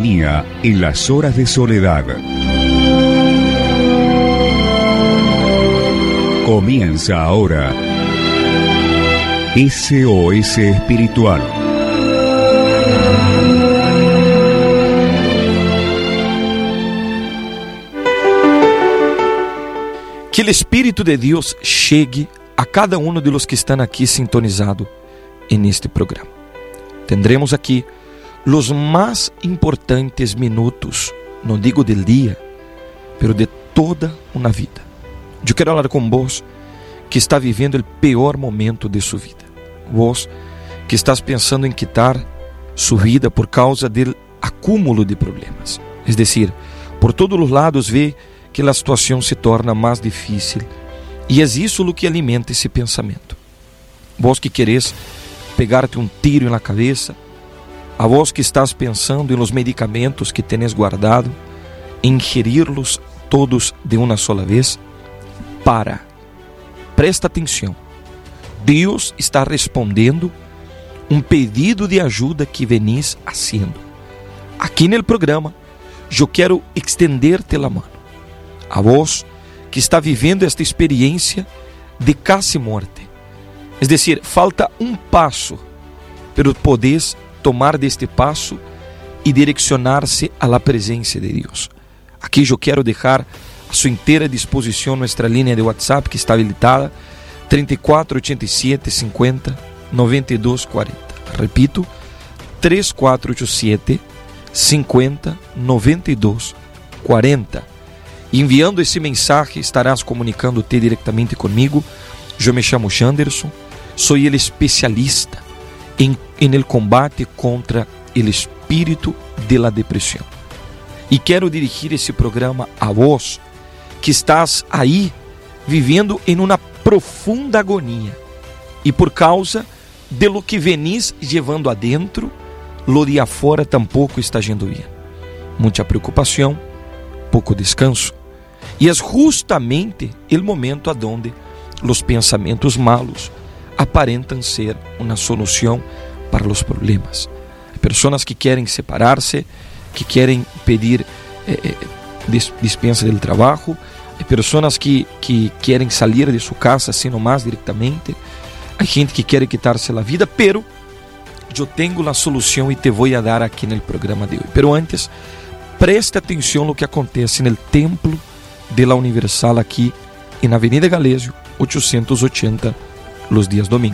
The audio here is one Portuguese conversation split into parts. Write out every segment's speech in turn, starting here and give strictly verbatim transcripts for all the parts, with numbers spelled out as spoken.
compañía en las horas de soledad. Comienza ahora S O S Espiritual. Que o Espírito de Deus chegue a cada um de los que estão aqui sintonizado em este programa. Tendremos aqui os mais importantes minutos, não digo del dia, pero de toda uma vida. Eu quero falar com vos que está vivendo o pior momento de sua vida. Vos que estás pensando em quitar sua vida por causa do acúmulo de problemas. Es decir, por todos os lados vê que a situação se torna mais difícil e é isso o que alimenta esse pensamento. Vos que queres pegar-te um tiro na cabeça, a vos que estás pensando em los medicamentos que tenes guardado, ingerir-los todos de uma sola vez, para, presta atenção, Deus está respondendo um pedido de ajuda que venis haciendo. Aqui no programa, eu quero estender-te a mão. A vos que está vivendo esta experiência de casi morte. Es decir, falta um passo, pero podes tomar deste passo e direcionar-se à presença de Deus. Aqui eu quero deixar a sua inteira disposição nossa linha de WhatsApp que está habilitada, três quatro oito sete cinquenta noventa e dois quarenta. Repito, três quatro oito sete cinquenta noventa e dois quarenta. Enviando esse mensagem, estarás comunicando-te diretamente comigo. Eu me chamo Janderson, sou ele especialista em, em el combate contra o espírito de la depressão. E quero dirigir esse programa a vós, que estás aí vivendo em uma profunda agonia. E por causa de lo que venis levando adentro, lo de afora tampouco está yendo bien. Muita preocupação, pouco descanso. E é justamente o momento aonde os pensamentos malos aparentam ser uma solução para os problemas. Há pessoas que querem separar-se, que querem pedir eh, dispensa do trabalho, há pessoas que, que querem sair de sua casa assim nomás diretamente, há gente que quer quitar-se a vida, pero eu tenho a solução e te vou a dar aqui no programa de hoje. Pero antes, preste atenção no que acontece no templo de la Universal aqui na Avenida Galésio oitocentos e oitenta, los días domingo.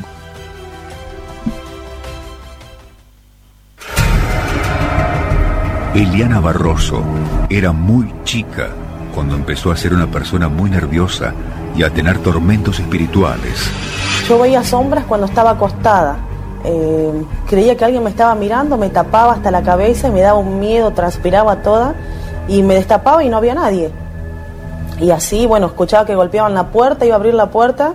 Eliana Barroso era muy chica cuando empezó a ser una persona muy nerviosa y a tener tormentos espirituales. Yo veía sombras cuando estaba acostada. Eh, creía que alguien me estaba mirando, me tapaba hasta la cabeza y me daba un miedo, transpiraba toda y me destapaba y no había nadie. Y así, bueno, escuchaba que golpeaban la puerta, iba a abrir la puerta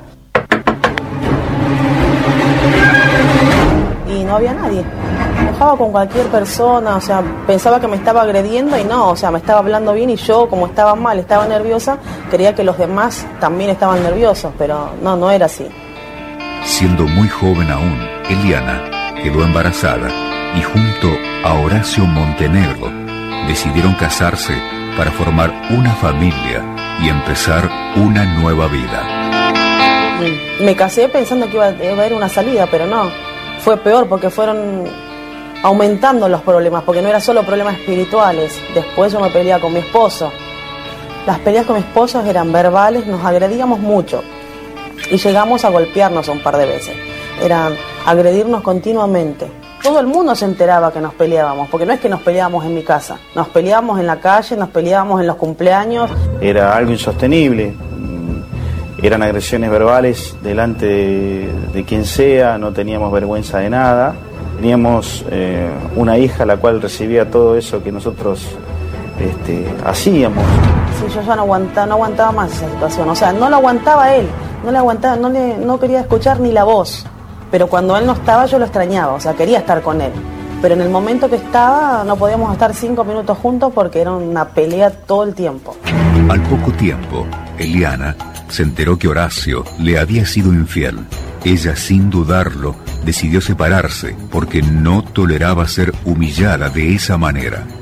y no había nadie. Me dejaba con cualquier persona, o sea, pensaba que me estaba agrediendo y no, o sea, me estaba hablando bien y yo, como estaba mal, estaba nerviosa, creía que los demás también estaban nerviosos, pero no, no era así. Siendo muy joven aún, Eliana quedó embarazada y junto a Horacio Montenegro decidieron casarse para formar una familia y empezar una nueva vida. Me casé pensando que iba a haber una salida, pero no. Fue peor porque fueron aumentando los problemas, porque no eran solo problemas espirituales. Después yo me peleaba con mi esposo. Las peleas con mi esposo eran verbales, nos agredíamos mucho. Y llegamos a golpearnos un par de veces. Eran agredirnos continuamente. Todo el mundo se enteraba que nos peleábamos, porque no es que nos peleábamos en mi casa, nos peleábamos en la calle, nos peleábamos en los cumpleaños. Era algo insostenible, eran agresiones verbales delante de, de quien sea, no teníamos vergüenza de nada. Teníamos eh, una hija la cual recibía todo eso que nosotros este, hacíamos. Sí, yo ya no aguantaba, no aguantaba más esa situación, o sea, no lo aguantaba él, no le aguantaba, no, le, no quería escuchar ni la voz. Pero cuando él no estaba yo lo extrañaba, o sea, quería estar con él. Pero en el momento que estaba no podíamos estar cinco minutos juntos porque era una pelea todo el tiempo. Al poco tiempo, Eliana se enteró que Horacio le había sido infiel. Ella, sin dudarlo, decidió separarse porque no toleraba ser humillada de esa manera.